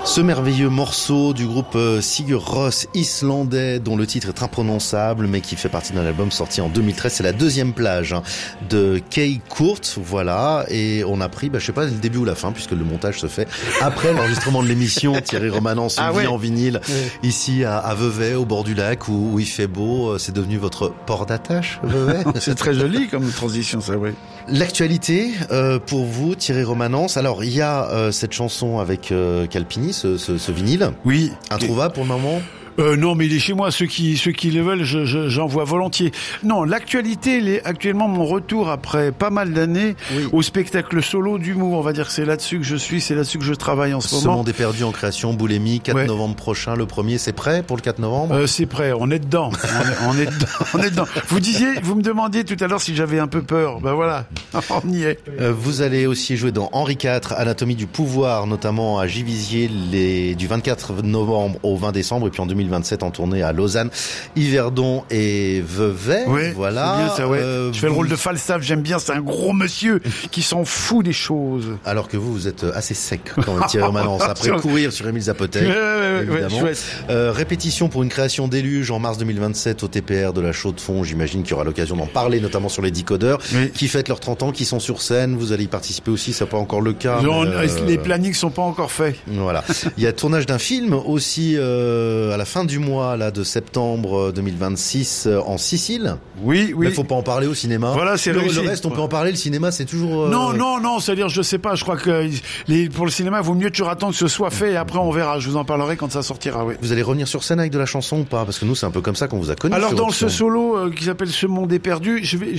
Ce merveilleux morceau du groupe Sigur Rós islandais dont le titre est imprononçable mais qui fait partie d'un album sorti en 2013, c'est la deuxième plage de Kay Kurt, voilà, et on a pris, je sais pas le début ou la fin puisque le montage se fait après l'enregistrement de l'émission. Thierry Romanens, en vinyle, ici à Vevey au bord du lac où il fait beau, c'est devenu votre port d'attache, Vevey. C'est très joli comme transition, ça, oui. L'actualité pour vous, Thierry Romanens. Alors il y a cette chanson avec Calpini, ce vinyle. Oui. Introuvable pour le moment. Non, mais il est chez moi. Ceux qui le veulent, j'en vois volontiers. Non, l'actualité, il est actuellement mon retour après pas mal d'années au spectacle solo d'humour. On va dire que c'est là-dessus que je suis, c'est là-dessus que je travaille en ce moment. Ce monde est perdu en création, Boulémie, 4 novembre prochain, le premier. C'est prêt pour le 4 novembre? C'est prêt. On est dedans. on est dedans. On est dedans. Vous me demandiez tout à l'heure si j'avais un peu peur. Ben voilà. On y est. Vous allez aussi jouer dans Henri IV, Anatomie du pouvoir, notamment à Givisier, du 24 novembre au 20 décembre, et puis en 2027 en tournée à Lausanne, Yverdon et Vevey. Oui, voilà. C'est bien ça, ouais. Je fais le rôle de Falstaff, j'aime bien, c'est un gros monsieur qui s'en fout des choses. Alors que vous êtes assez sec quand même, Thierry Romanens, après courir sur Émile Zapotek, évidemment. Répétition pour une création Déluge en mars 2027 au TPR de la Chaux-de-Fonds, j'imagine qu'il y aura l'occasion d'en parler, notamment sur les Décodeurs, qui fêtent leurs 30 ans, qui sont sur scène, vous allez y participer aussi, c'est pas encore le cas. Non, les plannings sont pas encore faits. Voilà. Il y a tournage d'un film aussi à la fin du mois là de septembre 2026 en Sicile. Oui. Mais faut pas en parler au cinéma. Voilà, c'est le reste, on peut en parler. Le cinéma, c'est toujours. Non. C'est-à-dire, je sais pas. Je crois que pour le cinéma, il vaut mieux toujours attendre que ce soit fait et après on verra. Je vous en parlerai quand ça sortira. Oui. Vous allez revenir sur scène avec de la chanson ou pas? Parce que nous, c'est un peu comme ça qu'on vous a connus. Alors dans ce solo qui s'appelle Ce monde est perdu,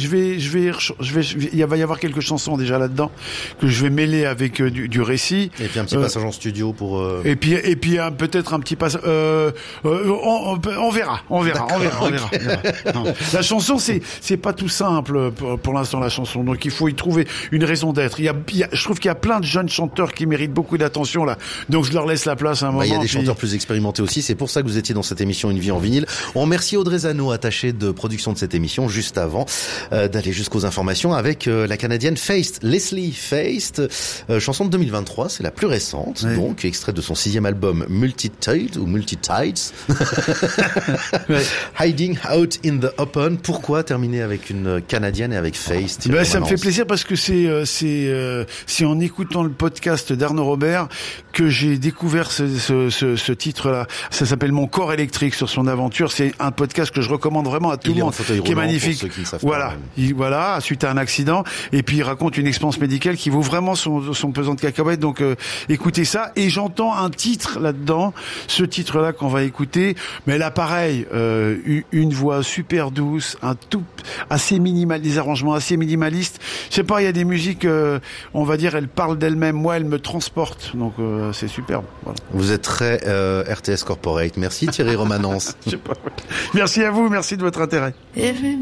il va y avoir quelques chansons déjà là-dedans que je vais mêler avec du récit. Et puis un petit passage en studio pour. Et puis peut-être un petit passage. On verra. Non. La chanson, c'est pas tout simple pour l'instant, la chanson. Donc il faut y trouver une raison d'être. Je trouve qu'il y a plein de jeunes chanteurs qui méritent beaucoup d'attention là. Donc je leur laisse la place à un moment. Il y a des chanteurs plus expérimentés aussi. C'est pour ça que vous étiez dans cette émission Une vie en vinyle. On remercie Audrey Zano, attachée de production de cette émission, juste avant d'aller jusqu'aux informations avec la Canadienne Feist, Leslie Feist, chanson de 2023, c'est la plus récente, donc extrait de son 6e album Multitude ou Multitides. Hiding Out in the Open. Pourquoi terminer avec une Canadienne et avec Feist? Ça me fait plaisir parce que c'est en écoutant le podcast d'Arnaud Robert que j'ai découvert ce titre-là. Ça s'appelle Mon corps électrique sur son aventure. C'est un podcast que je recommande vraiment à tout le monde, qui est magnifique. Voilà, suite à un accident, et puis il raconte une expérience médicale qui vaut vraiment son pesant de cacahuètes. Donc écoutez ça, et j'entends un titre là-dedans, ce titre-là qu'on va écouter. Mais là, pareil, une voix super douce, assez minimal, des arrangements assez minimalistes. Je sais pas, il y a des musiques, on va dire, elles parlent d'elles-mêmes. Moi, elles me transportent. Donc c'est superbe. Voilà. Vous êtes très RTS Corporate. Merci Thierry Romanens. Merci à vous, merci de votre intérêt.